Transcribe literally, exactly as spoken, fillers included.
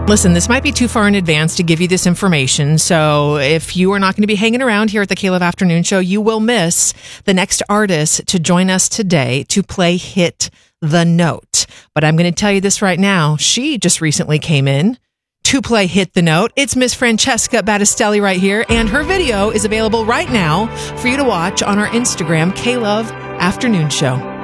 Listen, this might be too far in advance to give you this information, so if you are not going to be hanging around here at the K-Love Afternoon Show, you will miss the next artist to join us today to play Hit the Note. But I'm going to tell you this right now. She just recently came in to play Hit the Note. It's Miss Francesca Battistelli right here, and her video is available right now for you to watch on our Instagram, K-Love Afternoon Show.